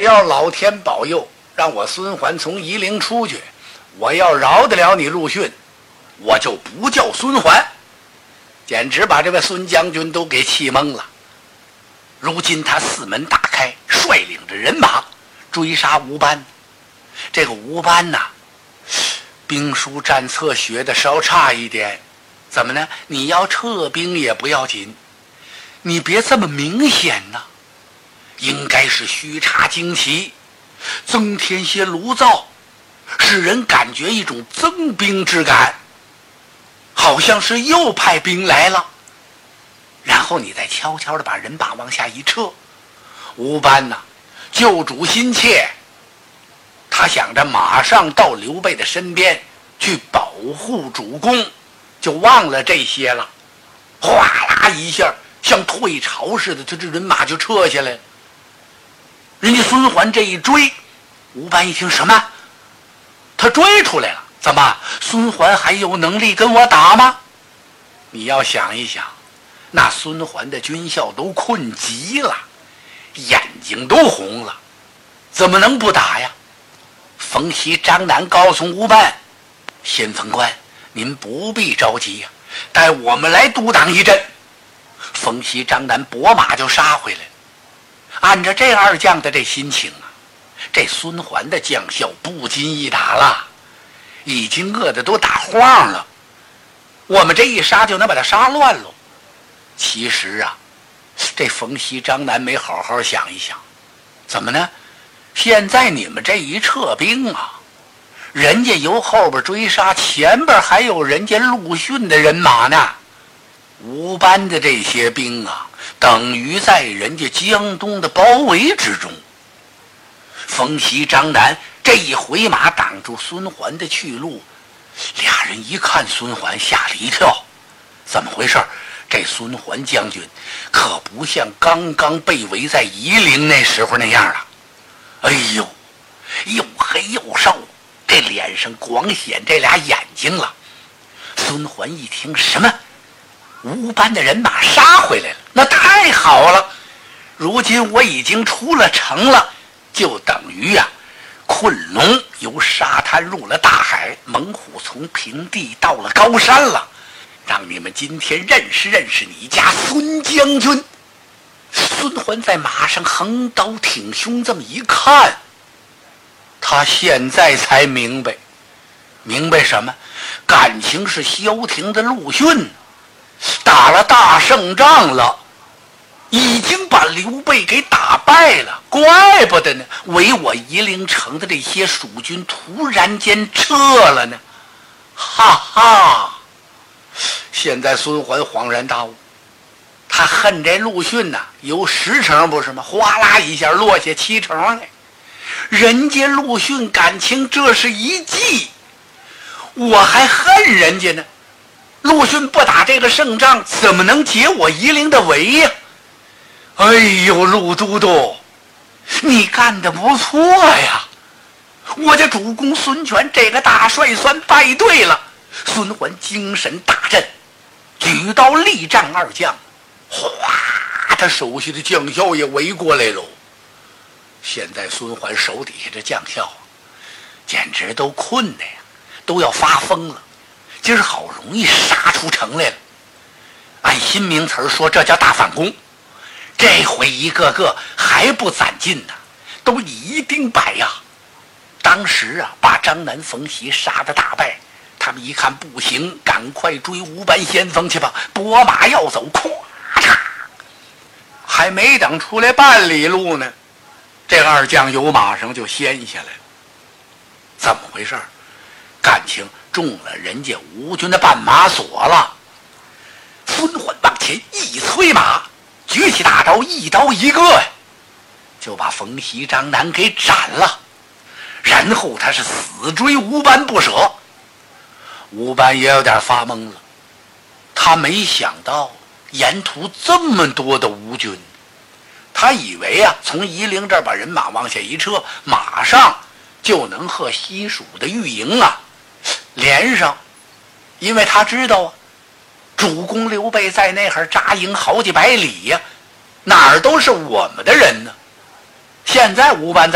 要老天保佑，让我孙桓从夷陵出去，我要饶得了你陆逊，我就不叫孙桓。简直把这位孙将军都给气懵了。如今他四门大开，率领着人马追杀吴班。这个吴班呐，兵书战策学的稍差一点。怎么呢？你要撤兵也不要紧，你别这么明显呐，应该是虚插旌旗，增添些炉灶，使人感觉一种增兵之感，好像是又派兵来了。然后你再悄悄地把人马往下一撤。吴班呐，救主心切，他想着马上到刘备的身边去保护主公，就忘了这些了。哗啦一下，像退潮似的，这人马就撤下来了。人家孙桓这一追，吴班一听什么？他追出来了？怎么？孙桓还有能力跟我打吗？你要想一想，那孙桓的军校都困极了，眼睛都红了，怎么能不打呀？冯习、张南告诉吴班，先锋官，您不必着急呀，待我们来独挡一阵。冯习、张南拨马就杀回来了。按照这二将的这心情啊，这孙桓的将校不经意打了，已经饿得都打晃了，我们这一杀就能把他杀乱了。其实啊，这冯习、张南没好好想一想，怎么呢？现在你们这一撤兵啊，人家由后边追杀，前边还有人家陆逊的人马呢。吴班的这些兵啊，等于在人家江东的包围之中。冯习、张南这一回马挡住孙桓的去路，俩人一看孙桓，吓了一跳。怎么回事？这孙桓将军可不像刚刚被围在夷陵那时候那样了。哎呦，又黑又瘦，这脸上光显这俩眼睛了。孙桓一听，什么？吴班的人马杀回来了，那太好了！如今我已经出了城了，就等于啊，困龙由沙滩入了大海，猛虎从平地到了高山了。让你们今天认识认识你家孙将军。孙桓在马上横刀挺胸这么一看，他现在才明白什么？感情是萧亭的陆逊打了大胜仗了，已经把刘备给打败了，怪不得呢，围我夷陵城的这些蜀军突然间撤了呢。哈哈！现在孙桓恍然大悟，他恨这陆逊呐，有10成不是吗？哗啦一下落下7成来。人家陆逊感情这是一计，我还恨人家呢。陆逊不打这个胜仗，怎么能解我夷陵的围呀？哎呦，陆都督，你干得不错呀！我家主公孙权这个大帅算败对了。孙桓精神大振，举刀力战二将，哗，他手下的将校也围过来喽。现在孙桓手底下这将校简直都困的呀，都要发疯了。今儿好容易杀出城来了，按新名词说，这叫大反攻。这回一个个还不攒劲呢，都一定败呀。当时啊，把张南、冯习杀得大败，他们一看不行，赶快追吴班先锋去吧，拨马要走，咵嚓，还没等出来半里路呢，这二将由马上就掀下来了。怎么回事？感情中了人家吴军的绊马索了。孙桓往前一催马，举起大刀，一刀一个呀，就把冯习、张南给斩了。然后他是死追吴班不舍。吴班也有点发懵了，他没想到沿途这么多的吴军，他以为啊，从夷陵这儿把人马往下一撤，马上就能和西蜀的御营啊连上，因为他知道啊，主公刘备在那儿扎营好几百里呀，哪儿都是我们的人呢。现在吴班